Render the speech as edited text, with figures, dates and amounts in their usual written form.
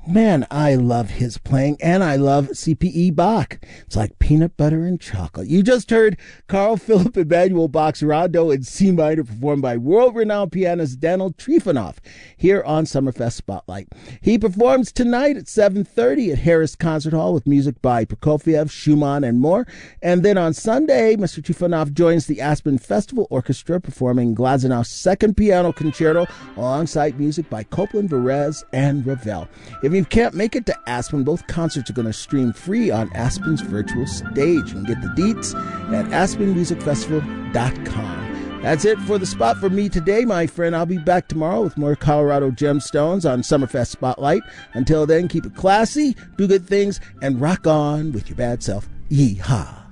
Man, I love his playing, and I love C.P.E. Bach. It's like peanut butter and chocolate. You just heard Carl Philipp Emanuel Bach's Rondo in C minor performed by world-renowned pianist Daniel Trifonov here on Summerfest Spotlight. He performs tonight at 7:30 at Harris Concert Hall with music by Prokofiev, Schumann, and more. And then on Sunday, Mr. Trifonov joins the Aspen Festival Orchestra performing Glazunow's Second Piano Concerto alongside music by Copland, Varese, and Ravel. If you can't make it to Aspen, both concerts are going to stream free on Aspen's virtual stage. You can get the deets at aspenmusicfestival.com. That's it for the spot for me today, my friend. I'll be back tomorrow with more Colorado Gemstones on Summerfest Spotlight. Until then, keep it classy, do good things, and rock on with your bad self. Yee-haw.